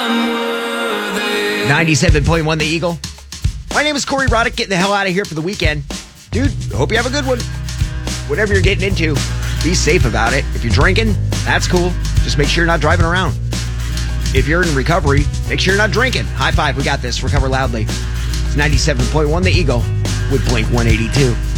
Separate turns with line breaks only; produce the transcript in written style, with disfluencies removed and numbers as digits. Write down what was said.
97.1 The Eagle. My name is Corey Roddick, getting the hell out of here for the weekend. Dude, hope you have a good one. Whatever you're getting into, be safe about it. If you're drinking, that's cool. Just make sure you're not driving around. If you're in recovery, make sure you're not drinking. High five, we got this. Recover loudly. It's 97.1 The Eagle with Blink 182.